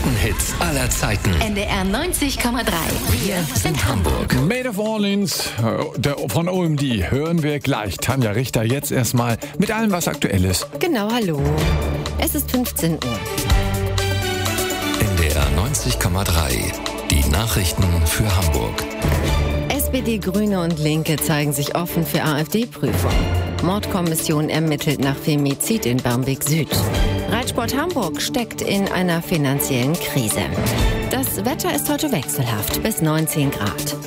besten Hits aller Zeiten. NDR 90,3. Wir sind Hamburg. Made of Orleans von OMD hören wir gleich. Tanja Richter jetzt erstmal mit allem, was aktuell ist. Genau, hallo. Es ist 15 Uhr. NDR 90,3. Die Nachrichten für Hamburg. SPD, Grüne und Linke zeigen sich offen für AfD-Prüfung. Mordkommission ermittelt nach Femizid in Barmbek Süd. Reitsport Hamburg steckt in einer finanziellen Krise. Das Wetter ist heute wechselhaft, bis 19 Grad.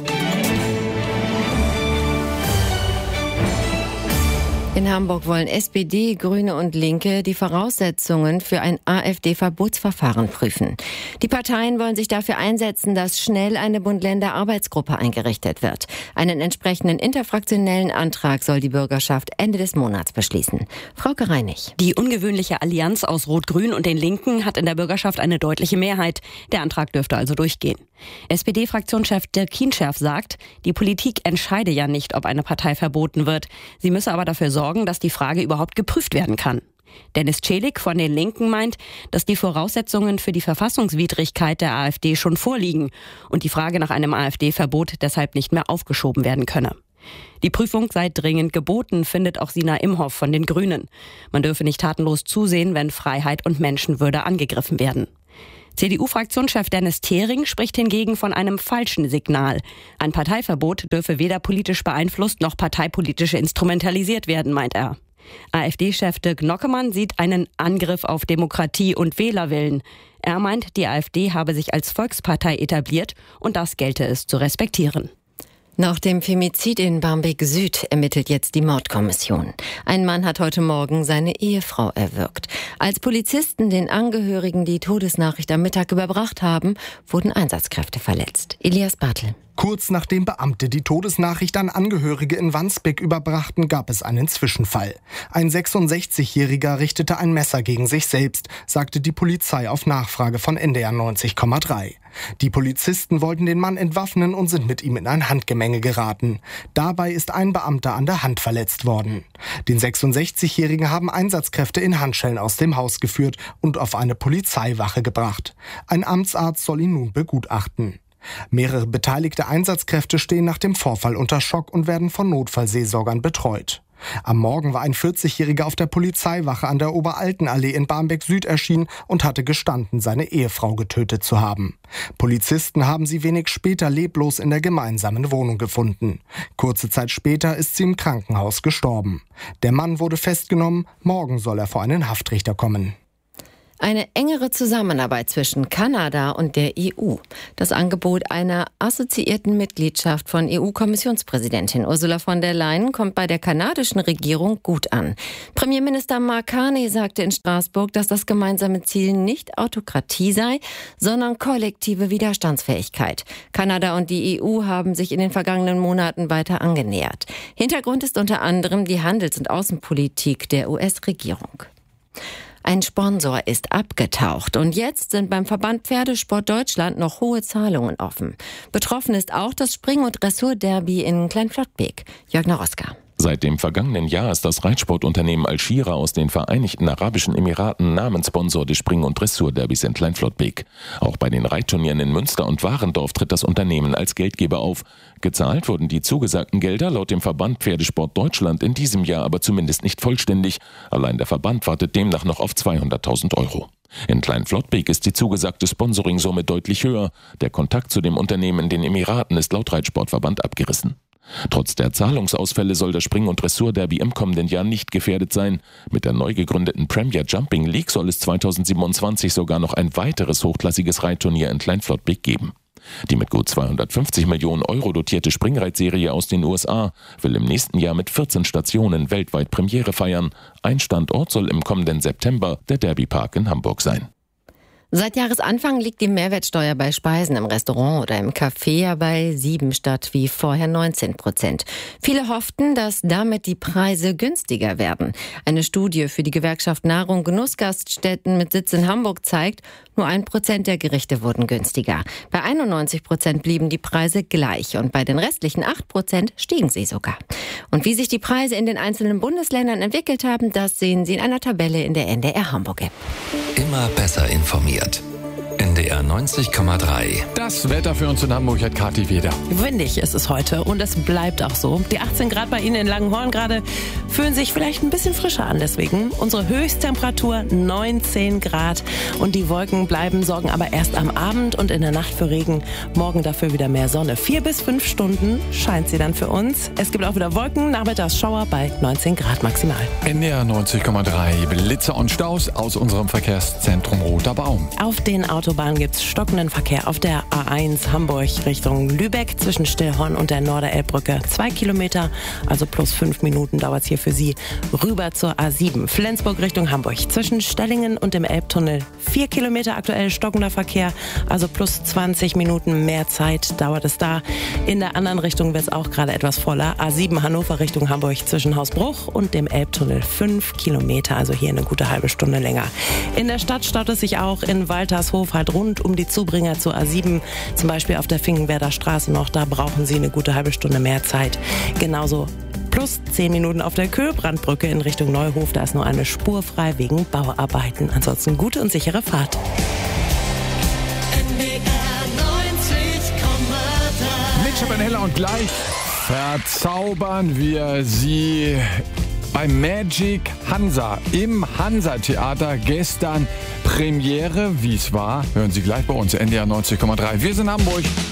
In Hamburg wollen SPD, Grüne und Linke die Voraussetzungen für ein AfD-Verbotsverfahren prüfen. Die Parteien wollen sich dafür einsetzen, dass schnell eine Bund-Länder-Arbeitsgruppe eingerichtet wird. Einen entsprechenden interfraktionellen Antrag soll die Bürgerschaft Ende des Monats beschließen. Frauke Reinig. Die ungewöhnliche Allianz aus Rot-Grün und den Linken hat in der Bürgerschaft eine deutliche Mehrheit. Der Antrag dürfte also durchgehen. SPD-Fraktionschef Dirk Kienscherf sagt, die Politik entscheide ja nicht, ob eine Partei verboten wird. Sie müsse aber dafür sorgen, dass die Frage überhaupt geprüft werden kann. Dennis Celik von den Linken meint, dass die Voraussetzungen für die Verfassungswidrigkeit der AfD schon vorliegen und die Frage nach einem AfD-Verbot deshalb nicht mehr aufgeschoben werden könne. Die Prüfung sei dringend geboten, findet auch Sina Imhoff von den Grünen. Man dürfe nicht tatenlos zusehen, wenn Freiheit und Menschenwürde angegriffen werden. CDU-Fraktionschef Dennis Thering spricht hingegen von einem falschen Signal. Ein Parteiverbot dürfe weder politisch beeinflusst noch parteipolitisch instrumentalisiert werden, meint er. AfD-Chef Dirk Nockemann sieht einen Angriff auf Demokratie und Wählerwillen. Er meint, die AfD habe sich als Volkspartei etabliert und das gelte es zu respektieren. Nach dem Femizid in Barmbek Süd ermittelt jetzt die Mordkommission. Ein Mann hat heute Morgen seine Ehefrau erwürgt. Als Polizisten den Angehörigen die Todesnachricht am Mittag überbracht haben, wurden Einsatzkräfte verletzt. Elias Bartel. Kurz nachdem Beamte die Todesnachricht an Angehörige in Wandsbek überbrachten, gab es einen Zwischenfall. Ein 66-Jähriger richtete ein Messer gegen sich selbst, sagte die Polizei auf Nachfrage von NDR 90,3. Die Polizisten wollten den Mann entwaffnen und sind mit ihm in ein Handgemenge geraten. Dabei ist ein Beamter an der Hand verletzt worden. Den 66-Jährigen haben Einsatzkräfte in Handschellen aus dem Haus geführt und auf eine Polizeiwache gebracht. Ein Amtsarzt soll ihn nun begutachten. Mehrere beteiligte Einsatzkräfte stehen nach dem Vorfall unter Schock und werden von Notfallseelsorgern betreut. Am Morgen war ein 40-Jähriger auf der Polizeiwache an der Oberaltenallee in Barmbek Süd erschienen und hatte gestanden, seine Ehefrau getötet zu haben. Polizisten haben sie wenig später leblos in der gemeinsamen Wohnung gefunden. Kurze Zeit später ist sie im Krankenhaus gestorben. Der Mann wurde festgenommen, morgen soll er vor einen Haftrichter kommen. Eine engere Zusammenarbeit zwischen Kanada und der EU. Das Angebot einer assoziierten Mitgliedschaft von EU-Kommissionspräsidentin Ursula von der Leyen kommt bei der kanadischen Regierung gut an. Premierminister Mark Carney sagte in Straßburg, dass das gemeinsame Ziel nicht Autokratie sei, sondern kollektive Widerstandsfähigkeit. Kanada und die EU haben sich in den vergangenen Monaten weiter angenähert. Hintergrund ist unter anderem die Handels- und Außenpolitik der US-Regierung. Ein Sponsor ist abgetaucht und jetzt sind beim Verband Pferdesport Deutschland noch hohe Zahlungen offen. Betroffen ist auch das Spring- und Dressurderby in Kleinflottbek. Jörg Naroska. Seit dem vergangenen Jahr ist das Reitsportunternehmen Al-Shira aus den Vereinigten Arabischen Emiraten Namenssponsor des Spring- und Dressurderbys in Kleinflottbek. Auch bei den Reitturnieren in Münster und Warendorf tritt das Unternehmen als Geldgeber auf. Gezahlt wurden die zugesagten Gelder laut dem Verband Pferdesport Deutschland in diesem Jahr aber zumindest nicht vollständig. Allein der Verband wartet demnach noch auf 200.000 Euro. In Kleinflottbek ist die zugesagte Sponsoringsumme deutlich höher. Der Kontakt zu dem Unternehmen in den Emiraten ist laut Reitsportverband abgerissen. Trotz der Zahlungsausfälle soll das Spring- und Dressurderby im kommenden Jahr nicht gefährdet sein. Mit der neu gegründeten Premier Jumping League soll es 2027 sogar noch ein weiteres hochklassiges Reitturnier in Kleinflottbek geben. Die mit gut 250 Millionen Euro dotierte Springreitserie aus den USA will im nächsten Jahr mit 14 Stationen weltweit Premiere feiern. Ein Standort soll im kommenden September der Derbypark in Hamburg sein. Seit Jahresanfang liegt die Mehrwertsteuer bei Speisen im Restaurant oder im Café ja bei 7 statt wie vorher 19%. Viele hofften, dass damit die Preise günstiger werden. Eine Studie für die Gewerkschaft Nahrung Genussgaststätten mit Sitz in Hamburg zeigt, nur 1% der Gerichte wurden günstiger. Bei 91% blieben die Preise gleich und bei den restlichen 8% stiegen sie sogar. Und wie sich die Preise in den einzelnen Bundesländern entwickelt haben, das sehen Sie in einer Tabelle in der NDR Hamburg App. Immer besser informiert. NDR 90,3. Das Wetter für uns in Hamburg hat Kathi Weder. Windig ist es heute und es bleibt auch so. Die 18 Grad bei Ihnen in Langenhorn gerade fühlen sich vielleicht ein bisschen frischer an. Deswegen unsere Höchsttemperatur 19 Grad und die Wolken sorgen aber erst am Abend und in der Nacht für Regen. Morgen dafür wieder mehr Sonne. 4 bis 5 Stunden scheint sie dann für uns. Es gibt auch wieder Wolken, Nachmittagsschauer bei 19 Grad maximal. NDR 90,3. Blitzer und Staus aus unserem Verkehrszentrum Roter Baum. Auf den Autobahnen gibt es stockenden Verkehr. Auf der A1 Hamburg Richtung Lübeck zwischen Stillhorn und der Norderelbbrücke 2 Kilometer, also plus 5 Minuten dauert es hier für Sie. Rüber zur A7 Flensburg Richtung Hamburg zwischen Stellingen und dem Elbtunnel 4 Kilometer aktuell stockender Verkehr, also plus 20 Minuten mehr Zeit dauert es da. In der anderen Richtung wird es auch gerade etwas voller. A7 Hannover Richtung Hamburg zwischen Hausbruch und dem Elbtunnel 5 Kilometer, also hier eine gute halbe Stunde länger. In der Stadt staut es sich auch in Waltershof halt rund um die Zubringer zur A7, zum Beispiel auf der Finkenwerder Straße noch, da brauchen Sie eine gute halbe Stunde mehr Zeit. Genauso plus 10 Minuten auf der Köhlbrandbrücke in Richtung Neuhof, da ist nur eine Spur frei wegen Bauarbeiten. Ansonsten gute und sichere Fahrt. Mit Schabanella und gleich verzaubern wir Sie bei Magic Hansa im Hansa-Theater. Gestern Premiere. Wie es war, hören Sie gleich bei uns. NDR 90,3. Wir sind Hamburg.